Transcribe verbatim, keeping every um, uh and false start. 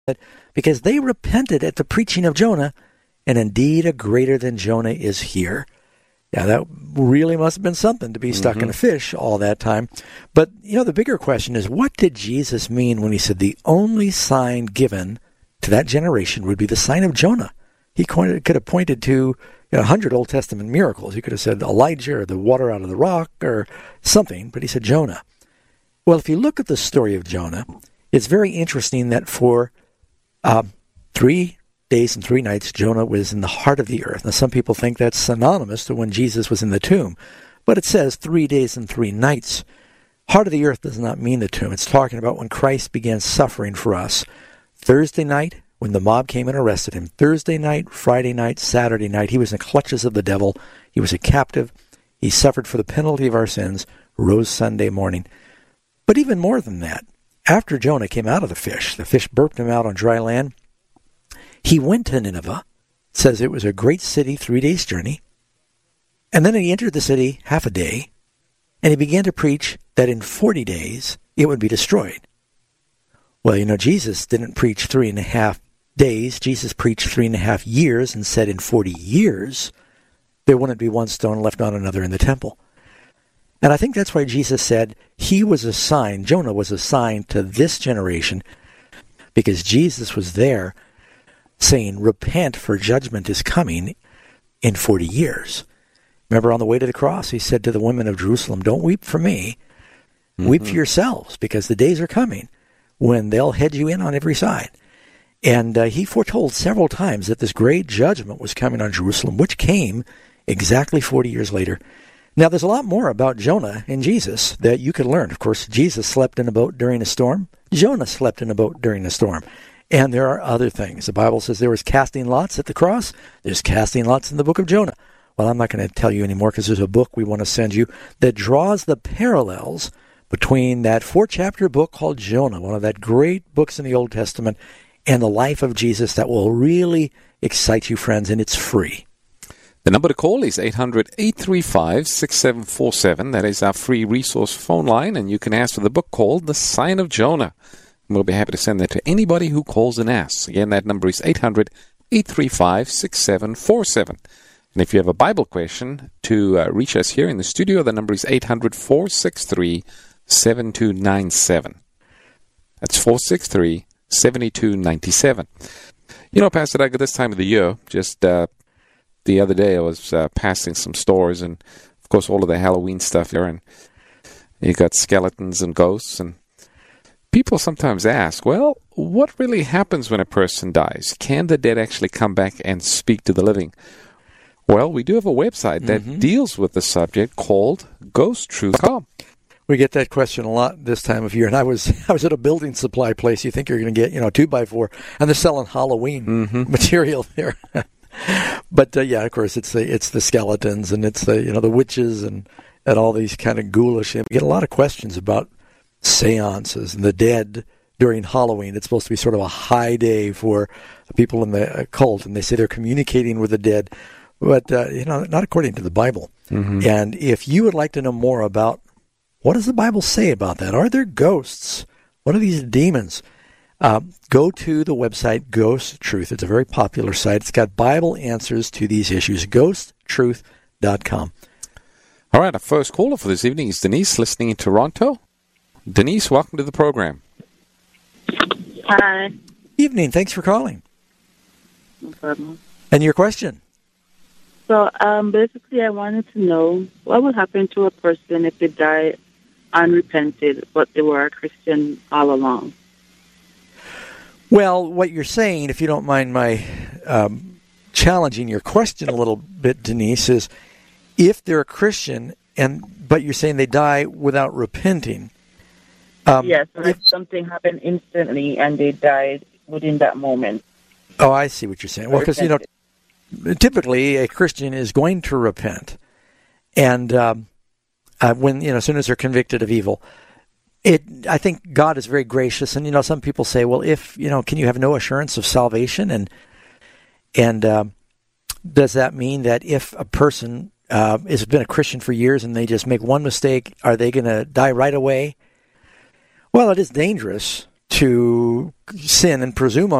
because they repented at the preaching of Jonah, and indeed a greater than Jonah is here. Yeah, that really must have been something to be stuck mm-hmm. in a fish all that time. But, you know, the bigger question is, what did Jesus mean when he said the only sign given to that generation would be the sign of Jonah? He could have pointed to you know, a hundred Old Testament miracles. He could have said Elijah or the water out of the rock or something, but he said Jonah. Well, if you look at the story of Jonah, it's very interesting that for uh, three days and three nights, Jonah was in the heart of the earth. Now, some people think that's synonymous to when Jesus was in the tomb, but it says three days and three nights. Heart of the earth does not mean the tomb. It's talking about when Christ began suffering for us. Thursday night, when the mob came and arrested him. Thursday night, Friday night, Saturday night, he was in the clutches of the devil. He was a captive. He suffered for the penalty of our sins, rose Sunday morning. But even more than that, after Jonah came out of the fish, the fish burped him out on dry land, he went to Nineveh, says it was a great city, three days' journey, and then he entered the city half a day, and he began to preach that in forty days it would be destroyed. Well, you know, Jesus didn't preach three and a half days. Jesus preached three and a half years and said in forty years there wouldn't be one stone left on another in the temple. And I think that's why Jesus said he was a sign, Jonah was a sign to this generation, because Jesus was there saying, repent, for judgment is coming in forty years. Remember on the way to the cross, he said to the women of Jerusalem, don't weep for me, mm-hmm. weep for yourselves, because the days are coming when they'll head you in on every side. And uh, he foretold several times that this great judgment was coming on Jerusalem, which came exactly forty years later. Now, there's a lot more about Jonah and Jesus that you can learn. Of course, Jesus slept in a boat during a storm. Jonah slept in a boat during a storm. And there are other things. The Bible says there was casting lots at the cross. There's casting lots in the book of Jonah. Well, I'm not going to tell you anymore because there's a book we want to send you that draws the parallels between that four-chapter book called Jonah, one of that great books in the Old Testament, and the life of Jesus that will really excite you, friends, and it's free. The number to call is eight hundred, eight three five, six seven four seven. That is our free resource phone line, and you can ask for the book called The Sign of Jonah. We'll be happy to send that to anybody who calls and asks. Again, that number is eight hundred, eight three five, six seven four seven. And if you have a Bible question to uh, reach us here in the studio, the number is eight hundred, four six three, seven two nine seven. That's four six three, seven two nine seven. You know, Pastor Doug, at this time of the year, just uh, the other day I was uh, passing some stores, and of course all of the Halloween stuff there, and you got skeletons and ghosts, and people sometimes ask, well, what really happens when a person dies? Can the dead actually come back and speak to the living? Well, we do have a website that mm-hmm. deals with the subject called ghost truth dot com. We get that question a lot this time of year, and I was I was at a building supply place. You think you're going to get, you know, two by four, and they're selling Halloween mm-hmm. material there. But uh, yeah, of course, it's the it's the skeletons, and it's the you know the witches, and and all these kind of ghoulish. We get a lot of questions about seances and the dead during Halloween. It's supposed to be sort of a high day for people in the occult, and they say they're communicating with the dead, but uh, you know, not according to the Bible. Mm-hmm. And if you would like to know more about what does the Bible say about that, are there ghosts? What are these demons? Uh, go to the website Ghost Truth. It's a very popular site. It's got Bible answers to these issues. ghost truth dot com. All right, our first caller for this evening is Denise, listening in Toronto. Denise, welcome to the program. Hi. Evening. Thanks for calling. No problem. And your question? So, um, basically, I wanted to know what would happen to a person if they die unrepented, but they were a Christian all along. Well, what you're saying, if you don't mind my um, challenging your question a little bit, Denise, is if they're a Christian, and but you're saying they die without repenting. Um, yes, if, if something happened instantly and they died within that moment. Oh, I see what you're saying. Well, because, you know, typically a Christian is going to repent. And um, uh, when, you know, as soon as they're convicted of evil, it, I think God is very gracious. And, you know, some people say, well, if, you know, can you have no assurance of salvation? And, and um, does that mean that if a person uh, has been a Christian for years and they just make one mistake, are they going to die right away? Well, it is dangerous to sin and presume on